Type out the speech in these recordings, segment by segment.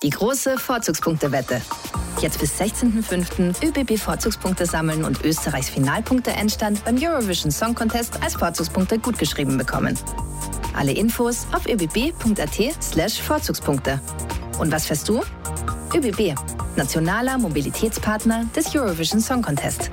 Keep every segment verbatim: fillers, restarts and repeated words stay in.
Die große Vorzugspunktewette. Jetzt bis sechzehnten fünften ÖBB Vorzugspunkte sammeln und Österreichs Finalpunkteendstand beim Eurovision Song Contest als Vorzugspunkte gutgeschrieben bekommen. Alle Infos auf öbb.at slash Vorzugspunkte. Und was fährst du? ÖBB, nationaler Mobilitätspartner des Eurovision Song Contest.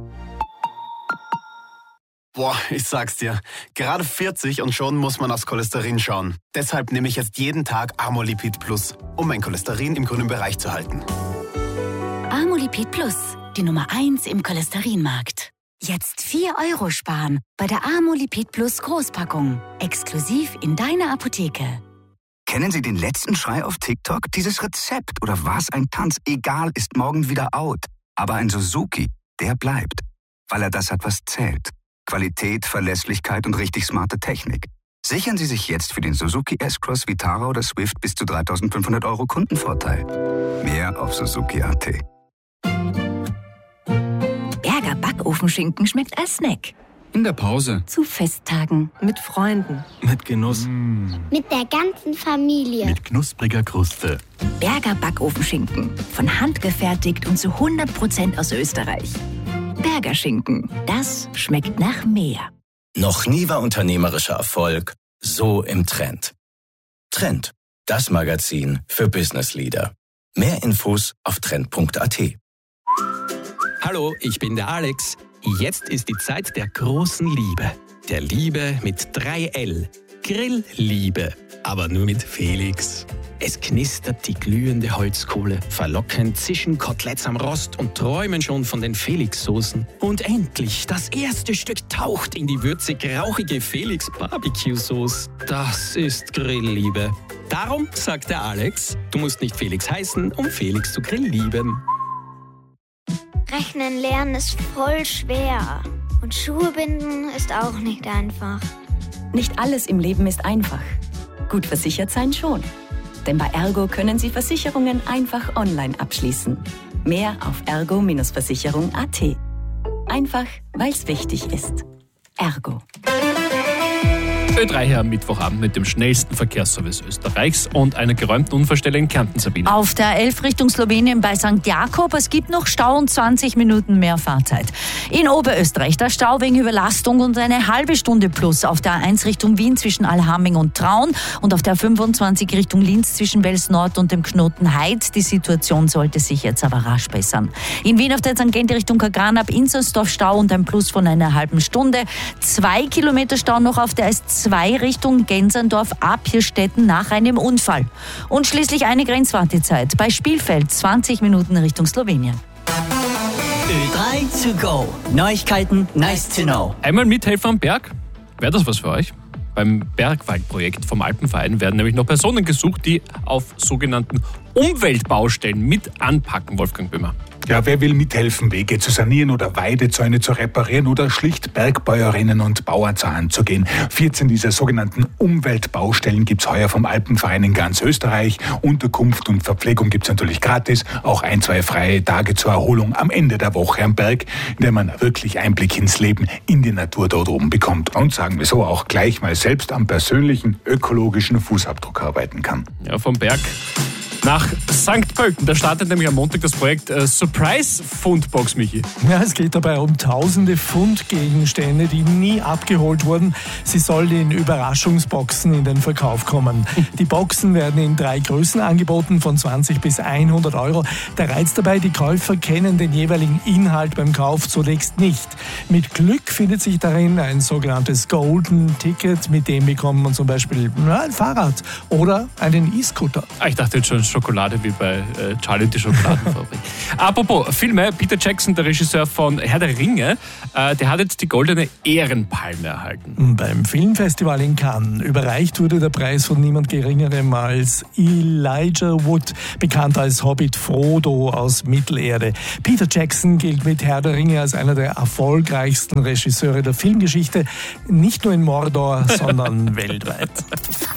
Boah, ich sag's dir, gerade vierzig und schon muss man aufs Cholesterin schauen. Deshalb nehme ich jetzt jeden Tag Amolipid Plus, um mein Cholesterin im grünen Bereich zu halten. Amolipid Plus, die Nummer eins im Cholesterinmarkt. Jetzt vier Euro sparen bei der Amolipid Plus Großpackung. Exklusiv in deiner Apotheke. Kennen Sie den letzten Schrei auf TikTok? Dieses Rezept oder was ein Tanz, egal, ist morgen wieder out. Aber ein Suzuki, der bleibt, weil er das hat, was zählt. Qualität, Verlässlichkeit und richtig smarte Technik. Sichern Sie sich jetzt für den Suzuki S-Cross, Vitara oder Swift bis zu dreitausendfünfhundert Euro Kundenvorteil. Mehr auf Suzuki punkt at. Berger Backofenschinken schmeckt als Snack. In der Pause. Zu Festtagen. Mit Freunden. Mit Genuss. Mm. Mit der ganzen Familie. Mit knuspriger Kruste. Berger Backofenschinken. Von Hand gefertigt und zu hundert Prozent aus Österreich. Berger Schinken. Das schmeckt nach mehr. Noch nie war unternehmerischer Erfolg so im Trend. Trend, das Magazin für Business Leader. Mehr Infos auf trend punkt at. Hallo, ich bin der Alex. Jetzt ist die Zeit der großen Liebe. Der Liebe mit drei L. Grillliebe. Aber nur mit Felix. Es knistert die glühende Holzkohle. Verlockend zischen Koteletts am Rost und träumen schon von den Felix-Soßen. Und endlich, das erste Stück taucht in die würzig-rauchige Felix-Barbecue-Sauce. Das ist Grillliebe. Darum sagt der Alex, du musst nicht Felix heißen, um Felix zu grilllieben. Rechnen lernen ist voll schwer. Und Schuhe binden ist auch nicht einfach. Nicht alles im Leben ist einfach. Gut versichert sein schon. Denn bei Ergo können Sie Versicherungen einfach online abschließen. Mehr auf ergo Versicherung punkt at. Einfach, weil es wichtig ist. Ergo. Ö drei hier am Mittwochabend mit dem schnellsten Verkehrsservice Österreichs und einer geräumten Unfallstelle in Kärnten, Sabine. Auf der elf Richtung Slowenien bei Sankt Jakob. Es gibt noch Stau und zwanzig Minuten mehr Fahrzeit. In Oberösterreich der Stau wegen Überlastung und eine halbe Stunde plus auf der A eins Richtung Wien zwischen Allhaming und Traun und auf der fünfundzwanzig Richtung Linz zwischen Wels Nord und dem Knoten Heid. Die Situation sollte sich jetzt aber rasch bessern. In Wien auf der Tangente Richtung Kagran ab Inzersdorf Stau und ein Plus von einer halben Stunde. Zwei Kilometer Stau noch auf der S zwei Richtung Genserndorf ab Hirstetten nach einem Unfall. Und schließlich eine Grenzwartezeit bei Spielfeld, zwanzig Minuten Richtung Slowenien. Ö drei to go. Neuigkeiten, nice to know. Einmal mithelfen am Berg? Wäre das was für euch? Beim Bergwaldprojekt vom Alpenverein werden nämlich noch Personen gesucht, die auf sogenannten Umweltbaustellen mit anpacken, Wolfgang Böhmer. Ja, wer will mithelfen, Wege zu sanieren oder Weidezäune zu reparieren oder schlicht Bergbäuerinnen und Bauern zur Hand zu gehen? vierzehn dieser sogenannten Umweltbaustellen gibt's heuer vom Alpenverein in ganz Österreich. Unterkunft und Verpflegung gibt's natürlich gratis. Auch ein, zwei freie Tage zur Erholung am Ende der Woche am Berg, in der man wirklich Einblick ins Leben in die Natur dort oben bekommt. Und sagen wir so, auch gleich mal selbst am persönlichen ökologischen Fußabdruck arbeiten kann. Ja, vom Berg nach Sankt Pölten. Da startet nämlich am Montag das Projekt äh, Surprise Fundbox, Michi. Ja, es geht dabei um tausende Fundgegenstände, die nie abgeholt wurden. Sie sollen in Überraschungsboxen in den Verkauf kommen. Die Boxen werden in drei Größen angeboten, von zwanzig bis hundert Euro. Der Reiz dabei, die Käufer kennen den jeweiligen Inhalt beim Kauf zunächst nicht. Mit Glück findet sich darin ein sogenanntes Golden Ticket, mit dem bekommt man zum Beispiel ja, ein Fahrrad oder einen E-Scooter. Ah, ich dachte jetzt schon Schokolade wie bei äh, Charlie und die Schokoladenfabrik. Apropos Filme, Peter Jackson, der Regisseur von Herr der Ringe, äh, der hat jetzt die goldene Ehrenpalme erhalten. Beim Filmfestival in Cannes überreicht wurde der Preis von niemand Geringerem als Elijah Wood, bekannt als Hobbit Frodo aus Mittelerde. Peter Jackson gilt mit Herr der Ringe als einer der erfolgreichsten Regisseure der Filmgeschichte, nicht nur in Mordor, sondern weltweit.